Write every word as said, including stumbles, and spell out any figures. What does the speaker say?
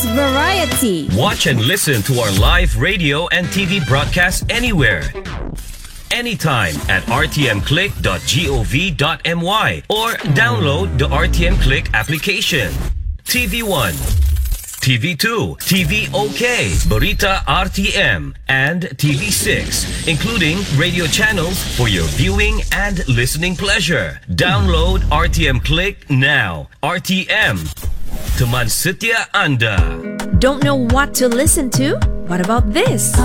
variety. Watch and listen to our live radio and T V broadcasts anywhere, anytime at r t m click dot gov dot m y or download the R T M Click application. T V one, T V two, T V OK, Barita R T M, and T V six, including radio channels for your viewing and listening pleasure. Download R T M Click now. R T M, teman setia Anda. Don't know what to listen to? What about this?